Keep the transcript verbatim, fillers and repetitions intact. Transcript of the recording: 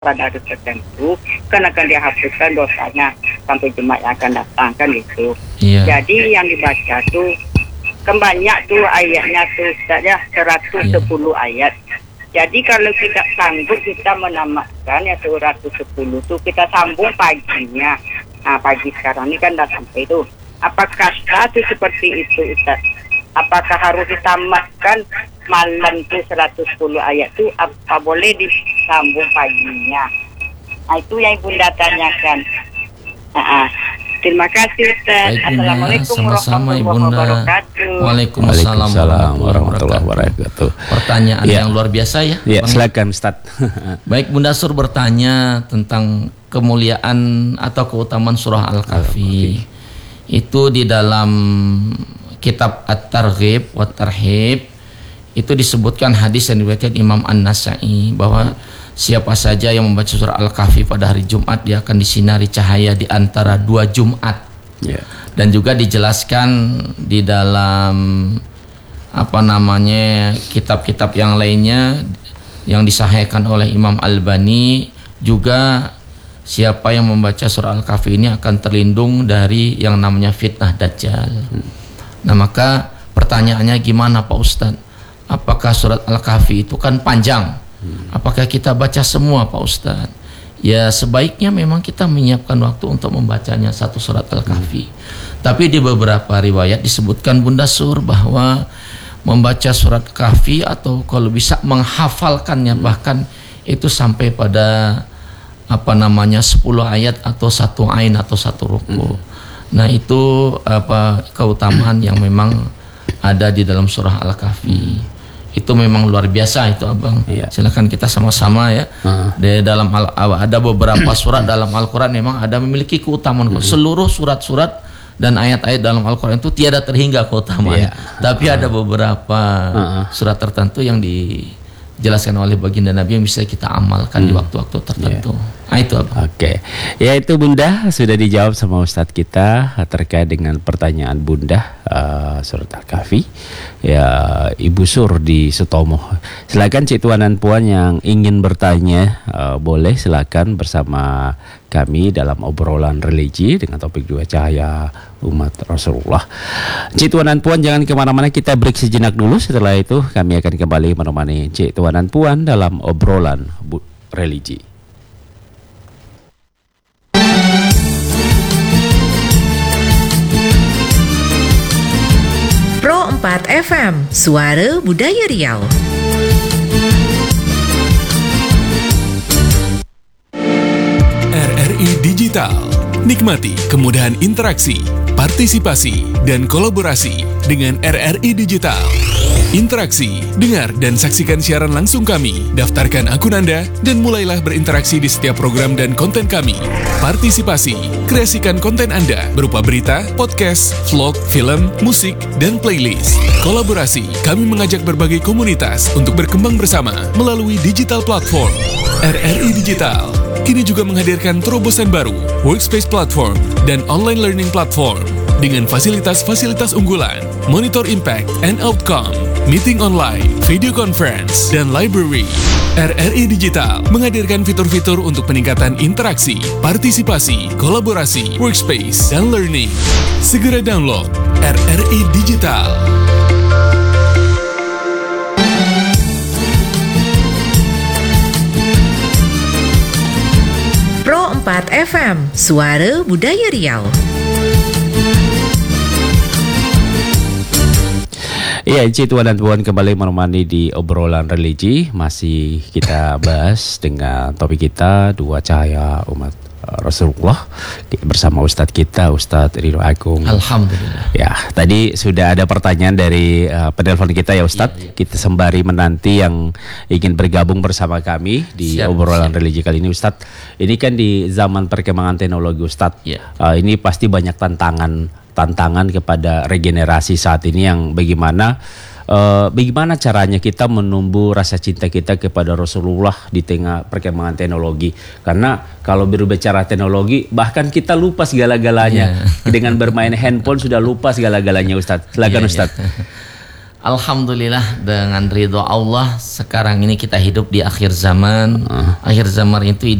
pada hari tertentu kan akan dihapuskan dosanya sampai Jumat yang akan datang kan gitu. Iya. Jadi yang dibaca tuh kan banyak tuh ayatnya tuh saja seratus sepuluh ayat. Jadi kalau kita sanggup kita menamatkan ya seratus sepuluh tuh kita sambung paginya. Nah pagi sekarang ini kan dah sampai tuh. Apakah satu seperti itu Ustaz? Apakah harus ditamatkan malam tuh seratus sepuluh ayat tuh apa boleh disambung paginya? Nah itu yang Bunda tanyakan. Nah, terima kasih Ustaz. Baik, Assalamualaikum sama-sama, warahmatullahi Ibunda. wabarakatuh. Waalaikumsalam warahmatullahi wabarakatuh. Pertanyaan Ya. yang luar biasa ya. Ya, Bang. silakan Ustaz. Baik, Bunda Sur bertanya tentang kemuliaan atau keutamaan surah Al-Kahfi. Itu di dalam kitab At-Targhib wa Tarhib itu disebutkan hadis yang diriwayatkan Imam An-Nasa'i bahwa siapa saja yang membaca surah Al-Kahfi pada hari Jumat dia akan disinari cahaya di antara dua Jumat. Ya. Dan juga dijelaskan di dalam apa namanya kitab-kitab yang lainnya yang disahihkan oleh Imam Albani juga siapa yang membaca surah Al-Kahfi ini akan terlindung dari yang namanya fitnah Dajjal. Hmm. Nah maka pertanyaannya gimana Pak Ustadz? Apakah surat Al-Kahfi itu kan panjang? Hmm. Apakah kita baca semua Pak Ustadz? Ya sebaiknya memang kita menyiapkan waktu untuk membacanya satu surat Al-Kahfi. Hmm. Tapi di beberapa riwayat disebutkan Bunda Sur bahwa membaca surat Kahfi atau kalau bisa menghafalkannya hmm. bahkan itu sampai pada apa namanya sepuluh ayat atau satu ain atau satu ruku. Hmm. Nah itu apa keutamaan yang memang ada di dalam surah Al-Kahfi. Hmm. Itu memang luar biasa itu Abang. Iya. Silakan kita sama-sama ya. Uh-huh. Di dalam al- ada beberapa surat dalam Al-Qur'an memang ada memiliki keutamaan. Uh-huh. Seluruh surat-surat dan ayat-ayat dalam Al-Qur'an itu tiada terhingga keutamaan. Yeah. Tapi uh-huh. ada beberapa uh-huh. surat tertentu yang dijelaskan oleh baginda Nabi yang bisa kita amalkan hmm. di waktu-waktu tertentu. Yeah. Nah, itu Abang. Oke. Ya itu Bunda sudah dijawab sama Ustadz kita terkait dengan pertanyaan Bunda uh, surat Al-Kahfi. Ya Ibu Sur di Sutomo. Silakan Cik Tuan dan Puan yang ingin bertanya uh, boleh silakan bersama kami dalam obrolan religi dengan topik dua cahaya umat Rasulullah. Cik Tuan dan Puan jangan kemana-mana, kita break sejenak dulu. Setelah itu kami akan kembali menemani Cik Tuan dan Puan dalam obrolan bu- religi. Pro empat F M, Suara Budaya Riau. R R I Digital. Nikmati kemudahan interaksi, partisipasi, dan kolaborasi dengan R R I Digital. Interaksi, dengar dan saksikan siaran langsung kami, daftarkan akun Anda, dan mulailah berinteraksi di setiap program dan konten kami. Partisipasi, kreasikan konten Anda berupa berita, podcast, vlog, film, musik, dan playlist. Kolaborasi, kami mengajak berbagai komunitas untuk berkembang bersama melalui digital platform. R R I Digital kini juga menghadirkan terobosan baru, workspace platform, dan online learning platform dengan fasilitas-fasilitas unggulan, monitor impact and outcome, meeting online, video conference, dan library. R R I Digital menghadirkan fitur-fitur untuk peningkatan interaksi, partisipasi, kolaborasi, workspace, dan learning. Segera download R R I Digital. Pro empat F M, Suara Budaya Riau. Iya, Cik Tuan dan Puan kembali menemani di obrolan religi. Masih kita bahas dengan topik kita dua cahaya umat Rasulullah bersama Ustadz kita, Ustadz Ridho Agung. Alhamdulillah. Ya, tadi sudah ada pertanyaan dari uh, penelpon kita ya Ustadz. Ya, ya. Kita sembari menanti yang ingin bergabung bersama kami di siap, obrolan siap. religi kali ini Ustadz. Ini kan di zaman perkembangan teknologi Ustadz. Ya. Uh, ini pasti banyak tantangan tantangan kepada regenerasi saat ini yang bagaimana uh, bagaimana caranya kita menumbuh rasa cinta kita kepada Rasulullah di tengah perkembangan teknologi. Karena kalau berbicara teknologi bahkan kita lupa segala-galanya. Yeah. Dengan bermain handphone sudah lupa segala-galanya Ustadz. Silakan yeah, Ustadz. Yeah. Alhamdulillah dengan ridho Allah sekarang ini kita hidup di akhir zaman. Uh. Akhir zaman itu